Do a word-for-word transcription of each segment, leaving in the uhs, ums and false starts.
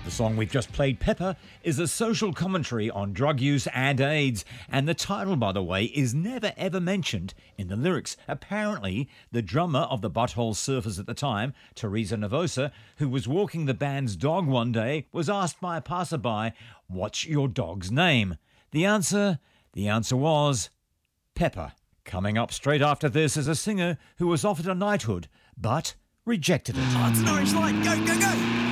The song we've just played, Pepper, is a social commentary on drug use and AIDS, and the title, by the way, is never ever mentioned in the lyrics. Apparently, the drummer of the Butthole Surfers at the time, Teresa Novosa, who was walking the band's dog one day, was asked by a passerby, "What's your dog's name?" The answer, the answer was Pepper. Coming up straight after this is a singer who was offered a knighthood, but rejected it. Oh, it's an orange light. Go, go, go.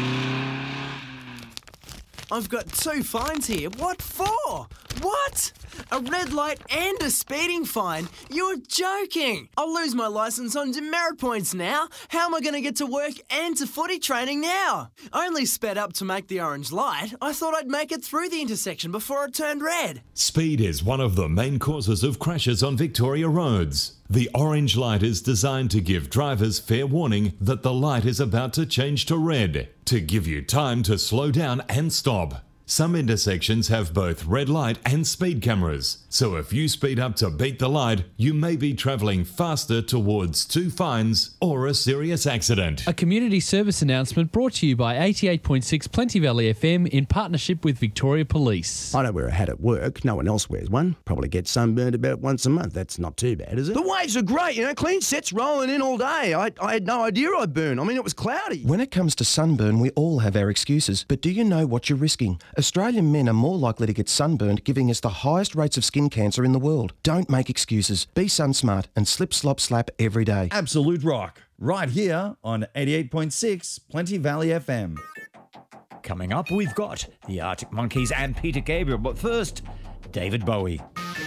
I've got two fines here. What for? What? A red light and a speeding fine? You're joking. I'll lose my licence on demerit points now. How am I going to get to work and to footy training now? I only sped up to make the orange light. I thought I'd make it through the intersection before it turned red. Speed is one of the main causes of crashes on Victoria roads. The orange light is designed to give drivers fair warning that the light is about to change to red, to give you time to slow down and stop. Some intersections have both red light and speed cameras, so if you speed up to beat the light, you may be travelling faster towards two fines or a serious accident. A community service announcement brought to you by eighty-eight point six Plenty Valley F M in partnership with Victoria Police. I don't wear a hat at work. No one else wears one. Probably get sunburned about once a month. That's not too bad, is it? The waves are great, you know, clean sets rolling in all day. I, I had no idea I'd burn. I mean, it was cloudy. When it comes to sunburn, we all have our excuses. But do you know what you're risking? Australian men are more likely to get sunburned, giving us the highest rates of skin cancer in the world. Don't make excuses. Be sun smart and slip, slop, slap every day. Absolute rock, right here on eighty-eight point six Plenty Valley F M. Coming up, we've got the Arctic Monkeys and Peter Gabriel, but first, David Bowie.